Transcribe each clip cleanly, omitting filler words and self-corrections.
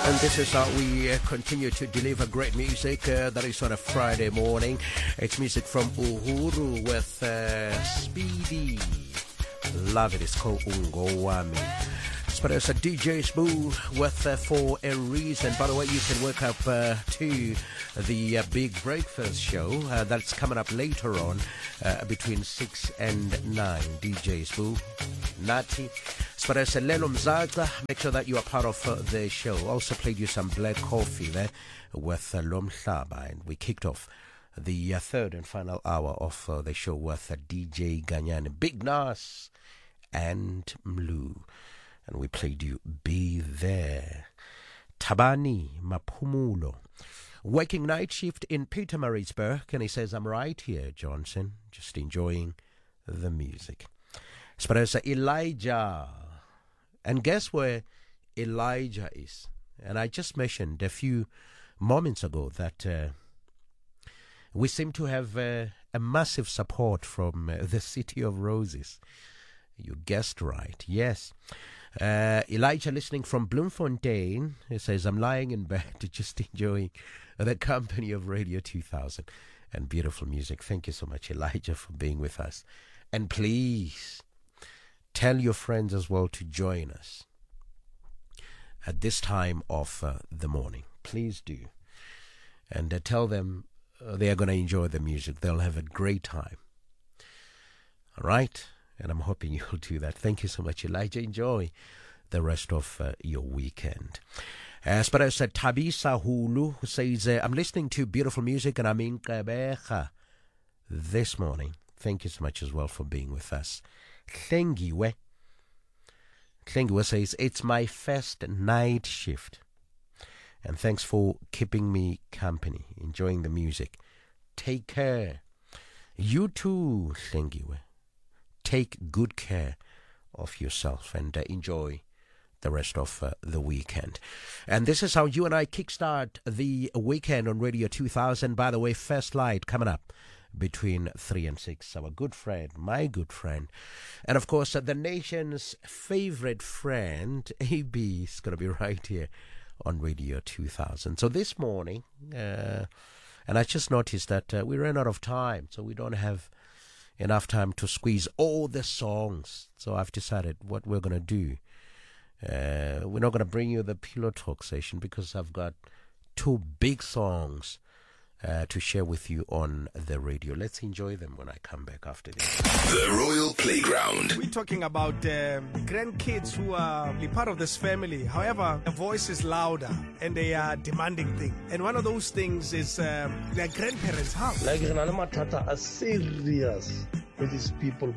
And this is how we continue to deliver great music. That is on a Friday morning. It's music from Uhuru with Speedy. Love it. It's called Ungowami. But it's a DJ Smooth with For a Reason. By the way, you can wake up to the Big Breakfast Show. That's coming up later on between 6 and 9. DJ Smooth, Nati. But it's a Lelo Mzaza. Make sure that you are part of the show. Also played you some Black Coffee there with Lom Hlaba. And we kicked off the third and final hour of the show with DJ Ganyani, Big Nas, and Mlu. And we played you Be There. Tabani Mapumulo. Working night shift in Pietermaritzburg. And he says, I'm right here, Johnson. Just enjoying the music. Sparesa Elijah. And guess where Elijah is? And I just mentioned a few moments ago that we seem to have a massive support from the City of Roses. You guessed right. Yes. Elijah listening from Bloemfontein. He says, I'm lying in bed just enjoying the company of Radio 2000 and beautiful music. Thank you so much, Elijah, for being with us. And please tell your friends as well to join us at this time of the morning. Please do. And tell them they are going to enjoy the music. They'll have a great time. All right? And I'm hoping you'll do that. Thank you so much, Elijah. Enjoy the rest of your weekend. As far as Tabisa Hulu, who says, I'm listening to beautiful music and I'm in Gqeberha this morning. Thank you so much as well for being with us. Tlengiwe says, it's my first night shift. And thanks for keeping me company, enjoying the music. Take care. You too, Tlengiwe. Take good care of yourself and enjoy the rest of the weekend. And this is how you and I kickstart the weekend on Radio 2000. By the way, First Light coming up between 3 and 6. Our good friend, my good friend. And of course, the nation's favorite friend, AB, is going to be right here on Radio 2000. So this morning, and I just noticed that we ran out of time, so we don't have enough time to squeeze all the songs. So I've decided what we're going to do. We're not going to bring you the Pillow Talk session because I've got two big songs to share with you on the radio. Let's enjoy them when I come back after this. The Royal Playground. We're talking about grandkids who are part of this family. However, the voice is louder and they are demanding things. And one of those things is their grandparents' house. Like Matata are serious with these people,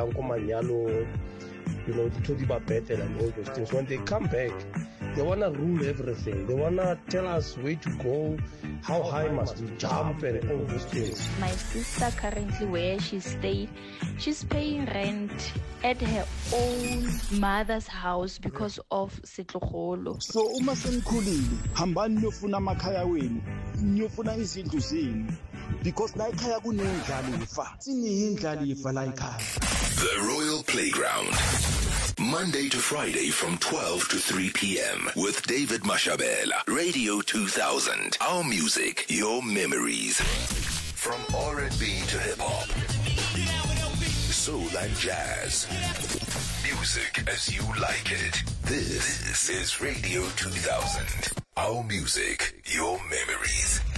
you know, the Todiba Bethel and all those things. When they come back, they want to rule everything. They want to tell us where to go, how high must we jump, and all those things. My sister currently, where she stayed, she's paying rent at her own mother's house because of Setlogolo. So uma senkhulile hambani niyofuna amakhaya wenu niyofuna izindlu zenu because la ekhaya kunendlalifa siniyindlalifa la ekhaya. The Royal Playground. Monday to Friday from 12 to 3 p.m. with David Mashabela. Radio 2000. Our music, your memories. From R&B to hip-hop. Soul and jazz. Music as you like it. This is Radio 2000. Our music, your memories.